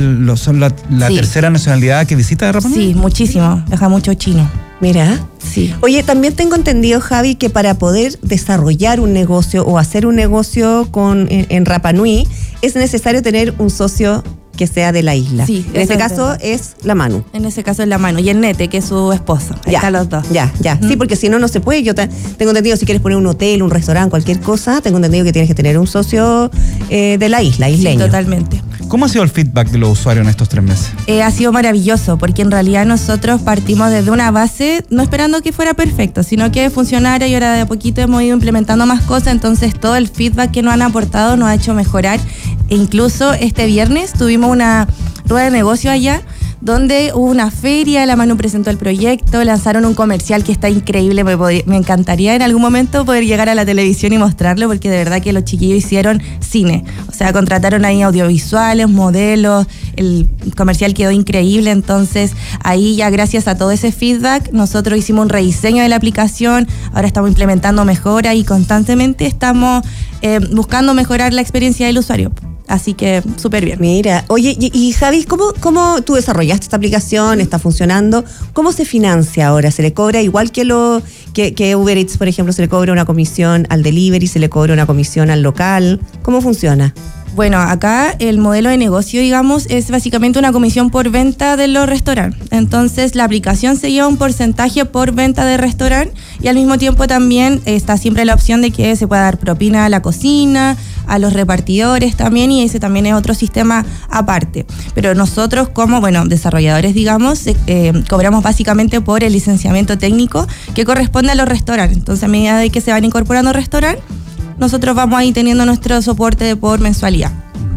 son la Sí. tercera nacionalidad que visita Rapa Nui. Sí, muchísimo. Deja mucho chino. Mira. Sí. Oye, también tengo entendido, Javi, que para poder desarrollar un negocio o hacer un negocio en Rapa Nui es necesario tener un socio que sea de la isla. Sí, en este eso es caso verdad. es la Manu. En ese caso es la Manu. Y el Nete, que es su esposo. Ahí están los dos. Ya. Sí, porque si no, no se puede. Yo tengo entendido, si quieres poner un hotel, un restaurante, cualquier cosa, tengo entendido que tienes que tener un socio de la isla, isleño. Sí, totalmente. ¿Cómo ha sido el feedback de los usuarios en estos 3 meses? Ha sido maravilloso, porque en realidad nosotros partimos desde una base, no esperando que fuera perfecto, sino que funcionara, y ahora de a poquito hemos ido implementando más cosas, entonces todo el feedback que nos han aportado nos ha hecho mejorar. E incluso este viernes tuvimos una rueda de negocio allá, donde hubo una feria, la Manu presentó el proyecto, lanzaron un comercial que está increíble, me encantaría en algún momento poder llegar a la televisión y mostrarlo, porque de verdad que los chiquillos hicieron cine, o sea, contrataron ahí audiovisuales, modelos, el comercial quedó increíble, entonces ahí ya gracias a todo ese feedback, nosotros hicimos un rediseño de la aplicación, ahora estamos implementando mejoras y constantemente estamos buscando mejorar la experiencia del usuario. Así que súper bien. Mira, oye, y Javi, ¿cómo tú desarrollaste esta aplicación? ¿Está funcionando? ¿Cómo se financia ahora? ¿Se le cobra igual que Uber Eats, por ejemplo, se le cobra una comisión al delivery, se le cobra una comisión al local? ¿Cómo funciona? Bueno, acá el modelo de negocio, digamos, es básicamente una comisión por venta de los restaurantes. Entonces, la aplicación se lleva un porcentaje por venta de restaurante y al mismo tiempo también está siempre la opción de que se pueda dar propina a la cocina, a los repartidores también, y ese también es otro sistema aparte. Pero nosotros como, desarrolladores, digamos, cobramos básicamente por el licenciamiento técnico que corresponde a los restaurantes. Entonces, a medida de que se van incorporando restaurantes, nosotros vamos ahí teniendo nuestro soporte por mensualidad.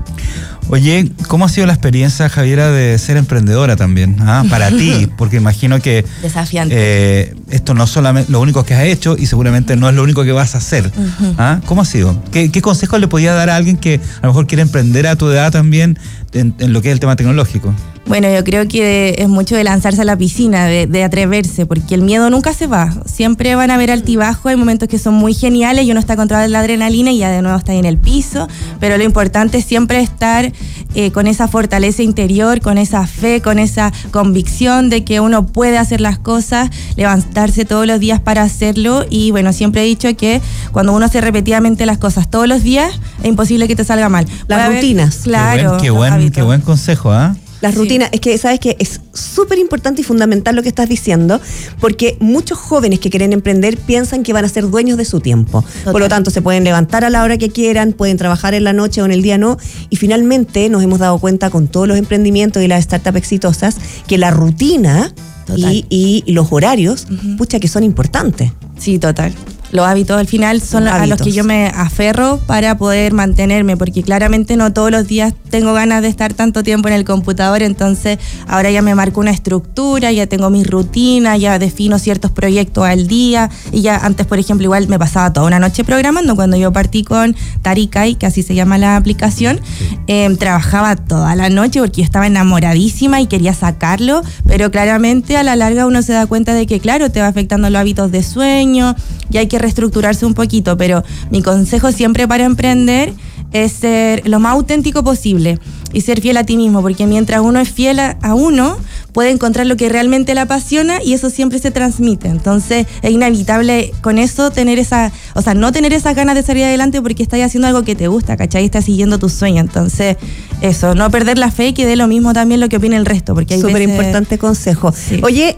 Oye, ¿cómo ha sido la experiencia, Javiera, de ser emprendedora también? Para ti, porque imagino que desafiante. Esto no es solamente lo único que has hecho y seguramente no es lo único que vas a hacer. ¿Cómo ha sido? ¿Qué consejos le podías dar a alguien que a lo mejor quiere emprender a tu edad también en lo que es el tema tecnológico? Bueno, yo creo que es mucho de lanzarse a la piscina, de atreverse, porque el miedo nunca se va. Siempre van a haber altibajos, hay momentos que son muy geniales y uno está controlando la adrenalina y ya de nuevo está ahí en el piso, pero lo importante es siempre estar con esa fortaleza interior, con esa fe, con esa convicción de que uno puede hacer las cosas, levantarse todos los días para hacerlo. Y bueno, siempre he dicho que cuando uno hace repetidamente las cosas todos los días, es imposible que te salga mal. Las rutinas. Claro. Qué buen consejo, Las rutinas, es que sabes que es súper importante y fundamental lo que estás diciendo, porque muchos jóvenes que quieren emprender piensan que van a ser dueños de su tiempo. Total. Por lo tanto, se pueden levantar a la hora que quieran, pueden trabajar en la noche o en el día no, y finalmente nos hemos dado cuenta con todos los emprendimientos y las startups exitosas que la rutina y los horarios, pucha, que son importantes. Sí, total. Los hábitos al final son a los que yo me aferro para poder mantenerme, porque claramente no todos los días tengo ganas de estar tanto tiempo en el computador, entonces ahora ya me marco una estructura, ya tengo mis rutinas, ya defino ciertos proyectos al día, y ya antes, por ejemplo, igual me pasaba toda una noche programando. Cuando yo partí con Tarikai, que así se llama la aplicación, trabajaba toda la noche porque yo estaba enamoradísima y quería sacarlo, pero claramente a la larga uno se da cuenta de que, claro, te va afectando los hábitos de sueño y hay que reestructurarse un poquito, pero mi consejo siempre para emprender es ser lo más auténtico posible y ser fiel a ti mismo, porque mientras uno es fiel a uno, puede encontrar lo que realmente le apasiona y eso siempre se transmite. Entonces es inevitable con eso no tener esas ganas de salir adelante porque estás haciendo algo que te gusta, ¿cachai? Estás siguiendo tus sueños. Entonces eso, no perder la fe y que dé lo mismo también lo que opine el resto, porque hay súper importante consejo. Sí. Oye,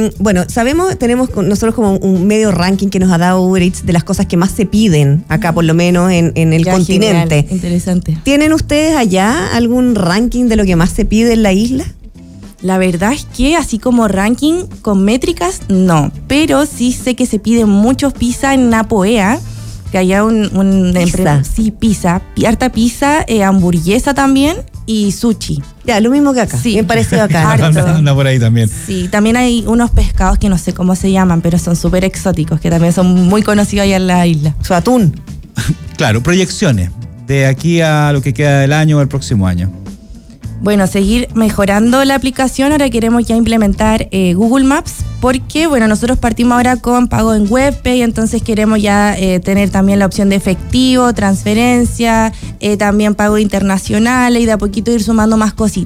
tenemos nosotros como un medio ranking que nos ha dado Uber Eats de las cosas que más se piden acá, por lo menos en el continente. Genial, interesante. ¿Tienen ustedes allá algún ranking de lo que más se pide en la isla? La verdad es que así como ranking con métricas, no. Pero sí sé que se pide mucho pizza en Napoea, que haya ¿Pizza? Sí, pizza. Harta pizza, hamburguesa también y sushi. Ya, lo mismo que acá. Sí. Bien parecido acá. Anda por ahí también. Sí, también hay unos pescados que no sé cómo se llaman, pero son súper exóticos, que también son muy conocidos allá en la isla. Su atún. Claro, proyecciones de aquí a lo que queda del año o el próximo año. Bueno, seguir mejorando la aplicación. Ahora queremos ya implementar Google Maps, porque nosotros partimos ahora con pago en WebPay, entonces queremos ya tener también la opción de efectivo, transferencia, también pago internacional y de a poquito ir sumando más cositas.